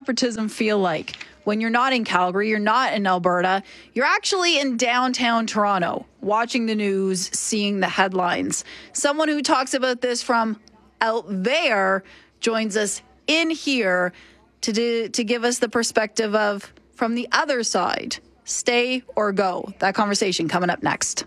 separatism feel like when you're not in Calgary, you're not in Alberta, you're actually in downtown Toronto, watching the news, seeing the headlines? Someone who talks about this from out there joins us in here to give us the perspective of from the other side. Stay or go. That conversation coming up next.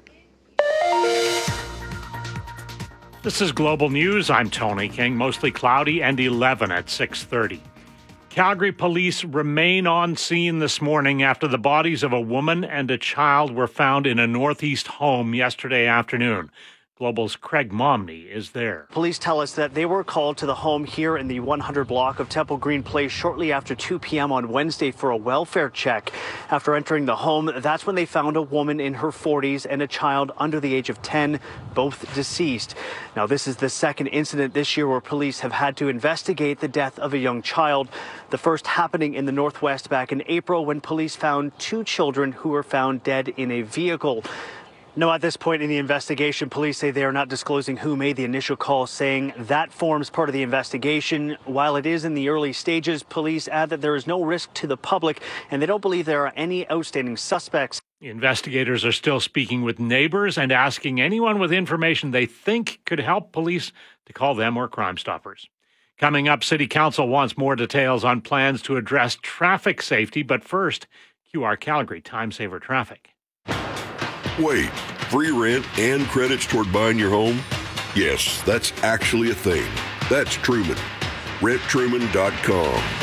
This is Global News. I'm Tony King. Mostly cloudy and 11 at 6:30. Calgary police remain on scene this morning after the bodies of a woman and a child were found in a northeast home yesterday afternoon. Global's Craig Momney is there. Police tell us that they were called to the home here in the 100 block of Temple Green Place shortly after 2 p.m. on Wednesday for a welfare check. After entering the home, that's when they found a woman in her 40s and a child under the age of 10, both deceased. Now, this is the second incident this year where police have had to investigate the death of a young child. The first happening in the Northwest back in April when police found 2 children who were found dead in a vehicle. No, at this point in the investigation, police say they are not disclosing who made the initial call, saying that forms part of the investigation. While it is in the early stages, police add that there is no risk to the public and they don't believe there are any outstanding suspects. Investigators are still speaking with neighbors and asking anyone with information they think could help police to call them or Crime Stoppers. Coming up, City Council wants more details on plans to address traffic safety, but first, QR Calgary Time Saver Traffic. Wait, free rent and credits toward buying your home? Yes, that's actually a thing. That's Truman. RentTruman.com.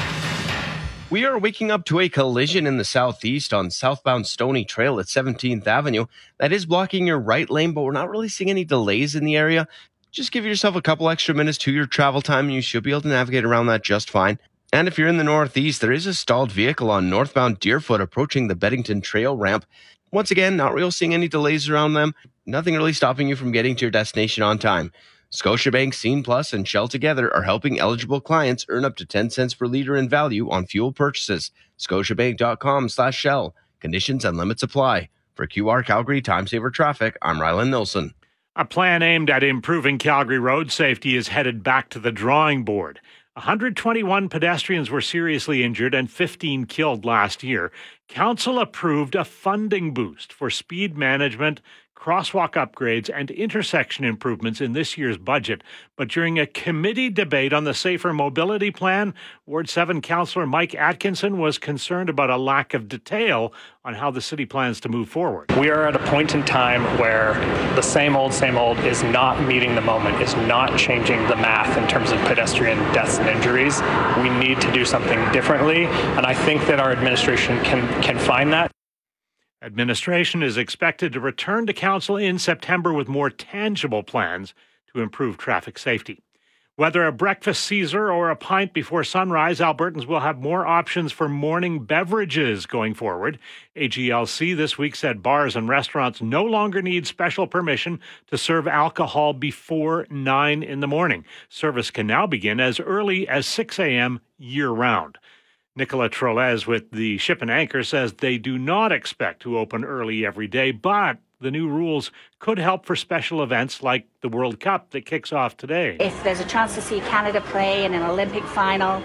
We are waking up to a collision in the southeast on southbound Stony Trail at 17th Avenue. That is blocking your right lane, but we're not really seeing any delays in the area. Just give yourself a couple extra minutes to your travel time and you should be able to navigate around that just fine. And if you're in the northeast, there is a stalled vehicle on northbound Deerfoot approaching the Beddington Trail ramp. Once again, not really seeing any delays around them. Nothing really stopping you from getting to your destination on time. Scotiabank, Scene Plus, and Shell together are helping eligible clients earn up to 10 cents per liter in value on fuel purchases. Scotiabank.com/Shell. Conditions and limits apply. For QR Calgary Time Saver Traffic, I'm Rylan Nilsson. A plan aimed at improving Calgary road safety is headed back to the drawing board. 121 pedestrians were seriously injured and 15 killed last year. Council approved a funding boost for speed management, crosswalk upgrades, and intersection improvements in this year's budget. But during a committee debate on the Safer Mobility Plan, Ward 7 Councillor Mike Atkinson was concerned about a lack of detail on how the city plans to move forward. We are at a point in time where the same old is not meeting the moment, is not changing the math in terms of pedestrian deaths and injuries. We need to do something differently, and I think that our administration can find that. Administration is expected to return to council in September with more tangible plans to improve traffic safety. Whether a breakfast Caesar or a pint before sunrise, Albertans will have more options for morning beverages going forward. AGLC this week said bars and restaurants no longer need special permission to serve alcohol before 9 in the morning. Service can now begin as early as 6 a.m. year-round. Nicola Troles with the Ship and Anchor says they do not expect to open early every day, but the new rules could help for special events like the World Cup that kicks off today. If there's a chance to see Canada play in an Olympic final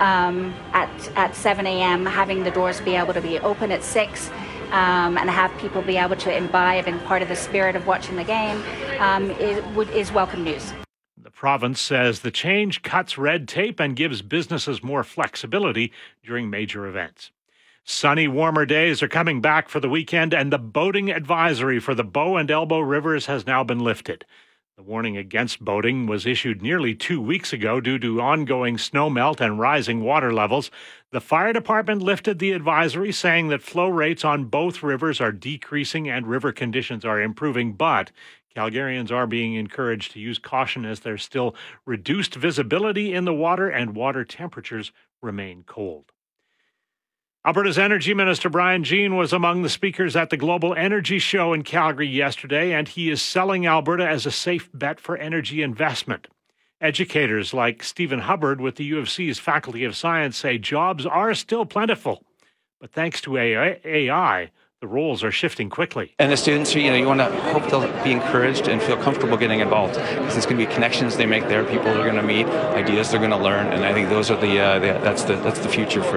at 7 a.m., having the doors be able to be open at 6 and have people be able to imbibe in part of the spirit of watching the game is welcome news. The province says the change cuts red tape and gives businesses more flexibility during major events. Sunny, warmer days are coming back for the weekend, and the boating advisory for the Bow and Elbow Rivers has now been lifted. The warning against boating was issued nearly 2 weeks ago due to ongoing snowmelt and rising water levels. The fire department lifted the advisory, saying that flow rates on both rivers are decreasing and river conditions are improving, but Calgarians are being encouraged to use caution as there's still reduced visibility in the water and water temperatures remain cold. Alberta's Energy Minister Brian Jean was among the speakers at the Global Energy Show in Calgary yesterday, and he is selling Alberta as a safe bet for energy investment. Educators like Stephen Hubbard with the U of C's Faculty of Science say jobs are still plentiful, but thanks to AI, the roles are shifting quickly. And the students, you want to hope they'll be encouraged and feel comfortable getting involved, because there's going to be connections they make there, people they're going to meet, ideas they're going to learn, and I think those are that's the future for